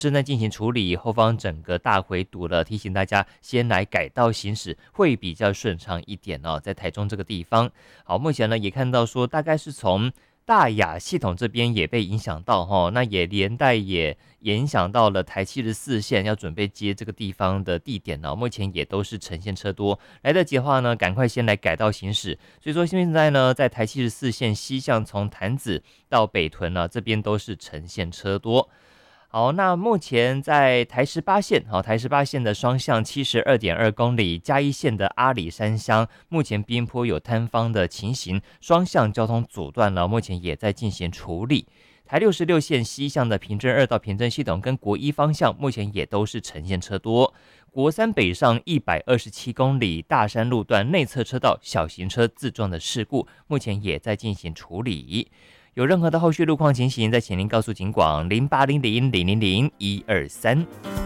正在进行处理，后方整个大回堵了，提醒大家先来改道行驶会比较顺畅一点哦。在台中这个地方，好，目前呢也看到说大概是从大雅系统这边也被影响到哈，那也连带也影响到了台74线要准备接这个地方的地点呢，目前也都是呈现车多，来得及的话呢，赶快先来改道行驶。所以说现在呢，在台74线西向从潭子到北屯呢，这边都是呈现车多。好，那目前在台18线，台18线的双向72.2公里，嘉义县的阿里山乡，目前边坡有坍方的情形，双向交通阻断了，目前也在进行处理。台66线西向的平镇2到平镇系统跟国一方向，目前也都是呈现车多。国三北上127公里，大山路段内侧车道小型车自撞的事故，目前也在进行处理。有任何的后续路况情形，再请您告诉警广0800000123。